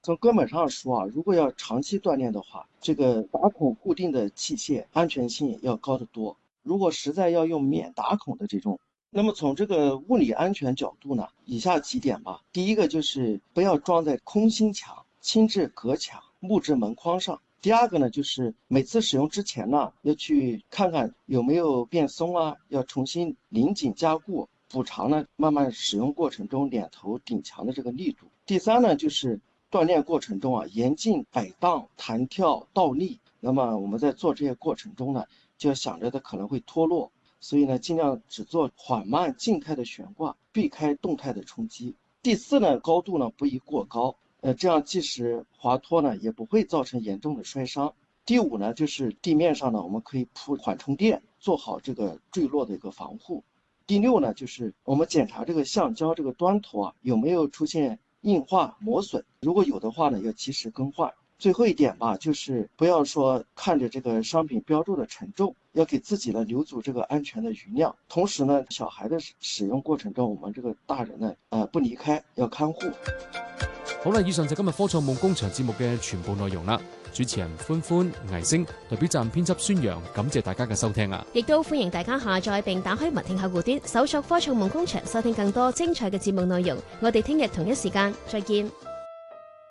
从根本上说啊，如果要长期锻炼的话，这个打孔固定的器械安全性要高得多。如果实在要用免打孔的这种，那么从这个物理安全角度呢，以下几点吧。第一个就是不要装在空心墙、轻质隔墙、木质门框上。第二个呢，就是每次使用之前呢，要去看看有没有变松啊，要重新拧紧加固，补偿呢慢慢使用过程中脸头顶墙的这个力度。第三呢，就是锻炼过程中啊，严禁摆荡、弹跳、倒立。那么我们在做这些过程中呢，就要想着它可能会脱落，所以呢，尽量只做缓慢静态的悬挂，避开动态的冲击。第四呢，高度呢不宜过高，这样即使滑脱呢，也不会造成严重的摔伤。第五呢，就是地面上呢，我们可以铺缓冲垫，做好这个坠落的一个防护。第六呢，就是我们检查这个橡胶这个端头啊有没有出现硬化磨损，如果有的话呢，要及时更换。最后一点吧，就是不要说看着这个商品标注的沉重，要给自己呢留足这个安全的余量。同时呢，小孩的使用过程中，我们这个大人呢，不离開，要看護。 好啦，以上就今日科創夢工場節目嘅全部內容啦。主持人歡歡、倪星，代表站編輯孫陽，感謝大家嘅收聽啊！ 亦都歡迎大家下載並打開文聽客戶端，搜索科創夢工場，收聽更多精彩嘅節目內容。我哋聽日同一時間再見。